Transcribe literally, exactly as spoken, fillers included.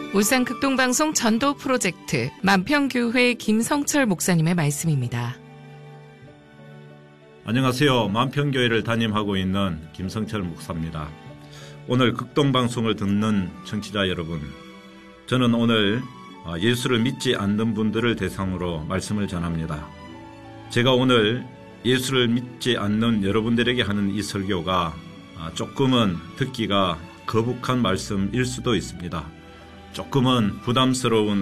울산 극동방송 전도 프로젝트 만평교회 김성철 목사님의 말씀입니다. 안녕하세요. 만평교회를 담임하고 있는 김성철 목사입니다. 오늘 극동방송을 듣는 청취자 여러분, 저는 오늘 예수를 믿지 않는 분들을 대상으로 말씀을 전합니다. 제가 오늘 예수를 믿지 않는 여러분들에게 하는 이 설교가 조금은 듣기가 거북한 말씀일 수도 있습니다. 조금은 부담스러운